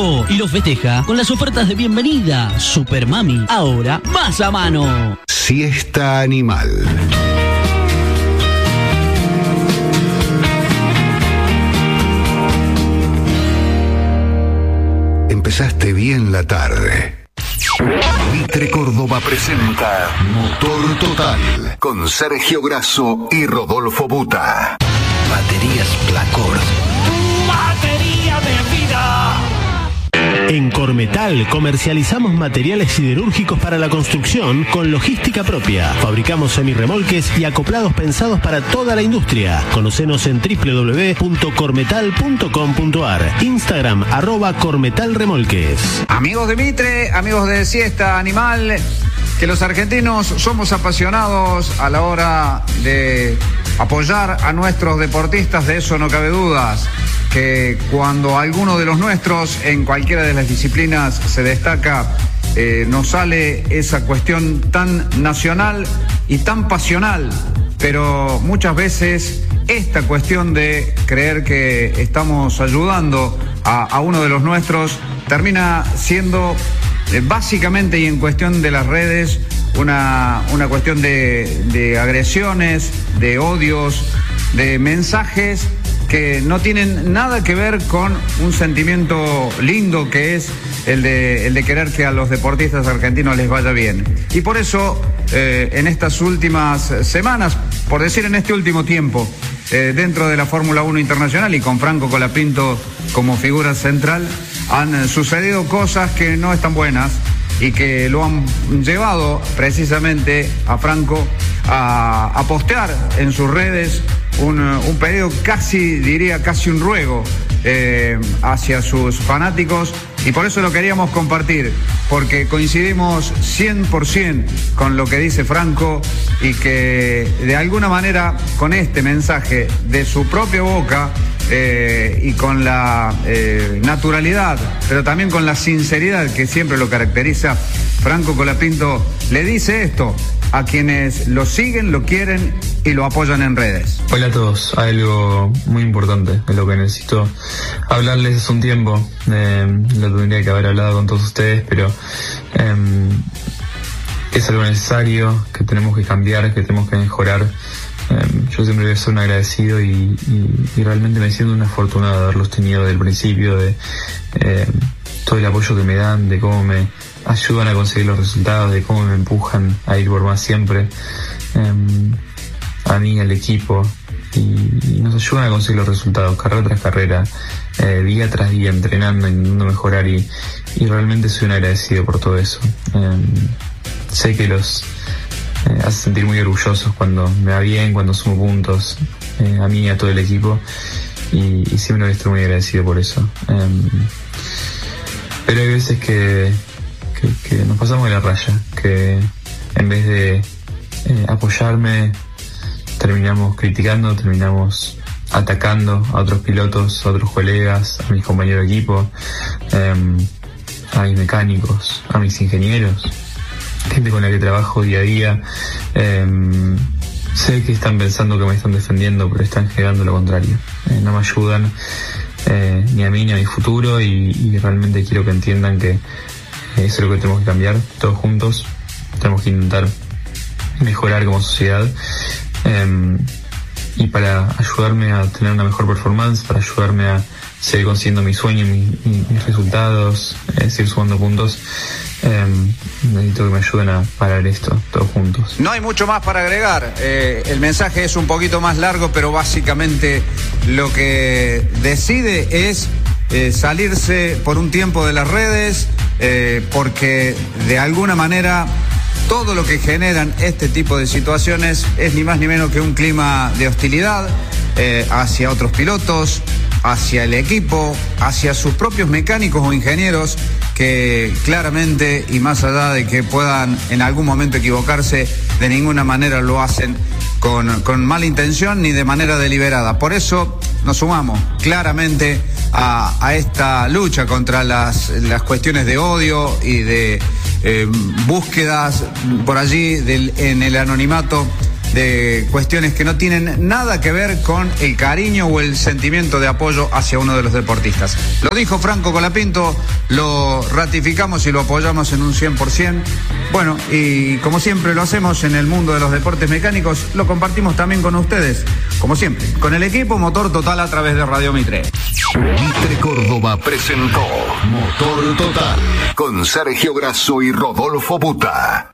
Y lo festeja con las ofertas de bienvenida. Super Mami, ahora más a mano. Siesta Animal. Empezaste bien la tarde. Mitre Córdoba presenta Motor Total con Sergio Grasso y Rodolfo Buta. Baterías Placord. ¡Batería de vida! En Cormetal comercializamos materiales siderúrgicos para la construcción con logística propia. Fabricamos semirremolques y acoplados pensados para toda la industria. Conocenos en www.cormetal.com.ar. Instagram @cormetalremolques. Amigos de Mitre, amigos de Siesta Animal, que los argentinos somos apasionados a la hora de apoyar a nuestros deportistas, de eso no cabe dudas. Que cuando alguno de los nuestros en cualquiera de las disciplinas se destaca, nos sale esa cuestión tan nacional y tan pasional, pero muchas veces esta cuestión de creer que estamos ayudando a uno de los nuestros termina siendo básicamente, y en cuestión de las redes, una cuestión de agresiones, de odios, de mensajes que no tienen nada que ver con un sentimiento lindo que es el de querer que a los deportistas argentinos les vaya bien. Y por eso, en estas últimas semanas, por decir en este último tiempo, dentro de la Fórmula 1 Internacional y con Franco Colapinto como figura central, han sucedido cosas que no están buenas y que lo han llevado precisamente a Franco a postear en sus redes un pedido casi un ruego hacia sus fanáticos, y por eso lo queríamos compartir, porque coincidimos 100% con lo que dice Franco y que de alguna manera con este mensaje de su propia boca y con la naturalidad, pero también con la sinceridad que siempre lo caracteriza, Franco Colapinto le dice esto a quienes lo siguen, lo quieren y lo apoyan en redes. Hola a todos, hay algo muy importante de lo que necesito hablarles hace un tiempo. Lo tendría que haber hablado con todos ustedes, pero es algo necesario, que tenemos que cambiar, que tenemos que mejorar. Yo siempre voy a ser un agradecido y realmente me siento un afortunado de haberlos tenido desde el principio, de todo el apoyo que me dan, de cómo me ayudan a conseguir los resultados, de cómo me empujan a ir por más siempre, a mí, al equipo, y nos ayudan a conseguir los resultados carrera tras carrera, día tras día, entrenando, intentando mejorar, y realmente soy un agradecido por todo eso. Sé que los hace sentir muy orgullosos cuando me va bien, cuando sumo puntos, a mí y a todo el equipo, y siempre voy a estar muy agradecido por eso. Pero hay veces que nos pasamos de la raya, que en vez de apoyarme, terminamos criticando, terminamos atacando a otros pilotos, a otros colegas, a mis compañeros de equipo, a mis mecánicos, a mis ingenieros, gente con la que trabajo día a día. Sé que están pensando que me están defendiendo, pero están generando lo contrario. No me ayudan ni a mí ni a mi futuro, y realmente quiero que entiendan que eso es lo que tenemos que cambiar todos juntos. Tenemos que intentar mejorar como sociedad, y para ayudarme a tener una mejor performance, para ayudarme a seguir consiguiendo mi sueño, mis resultados, seguir sumando puntos, necesito que me ayuden a parar esto todos juntos. No hay mucho más para agregar. El mensaje es un poquito más largo, pero básicamente lo que decide es salirse por un tiempo de las redes, porque de alguna manera todo lo que generan este tipo de situaciones es ni más ni menos que un clima de hostilidad hacia otros pilotos, hacia el equipo, hacia sus propios mecánicos o ingenieros, que claramente, y más allá de que puedan en algún momento equivocarse, de ninguna manera lo hacen con mala intención ni de manera deliberada. Por eso nos sumamos claramente a esta lucha contra las cuestiones de odio y de búsquedas por allí en el anonimato de cuestiones que no tienen nada que ver con el cariño o el sentimiento de apoyo hacia uno de los deportistas. Lo dijo Franco Colapinto, lo ratificamos y lo apoyamos en un 100%. Bueno, y como siempre lo hacemos en el mundo de los deportes mecánicos, lo compartimos también con ustedes, como siempre, con el equipo Motor Total a través de Radio Mitre. Mitre Córdoba presentó Motor Total con Sergio Grasso y Rodolfo Buta.